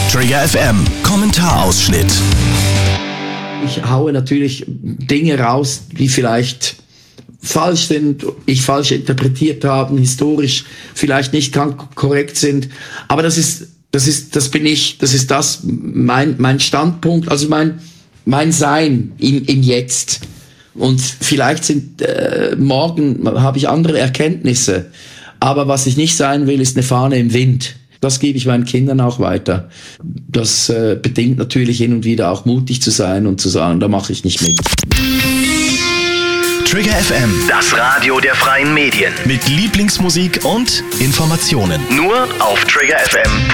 Trigger FM Kommentarausschnitt. Ich haue natürlich Dinge raus, die vielleicht falsch sind, ich falsch interpretiert habe, historisch vielleicht nicht ganz korrekt sind. Aber das ist mein Standpunkt, also mein Sein im Jetzt. Und vielleicht morgen habe ich andere Erkenntnisse. Aber was ich nicht sein will, ist eine Fahne im Wind. Das gebe ich meinen Kindern auch weiter. Das bedingt natürlich hin und wieder auch mutig zu sein und zu sagen, da mache ich nicht mit. Trigger FM, Das Radio der freien Medien. mit Lieblingsmusik und Informationen. Nur auf triggerfm.ch.